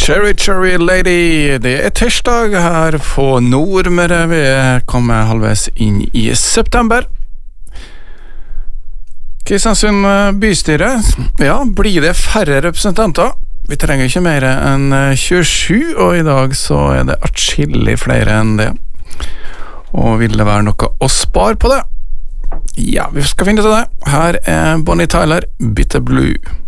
Cherry Cherry Lady, det tirsdag her på Nordmøre. Vi kommer halvveis inn i september. Kristiansund bystyre, ja, blir det færre representanter? Vi trenger ikke mer enn 27, og i dag så det atskillig flere enn det. Og vil det være noe å spare på det? Ja, vi skal finne ut av det. Her Bonnie Tyler, Bitter Blue.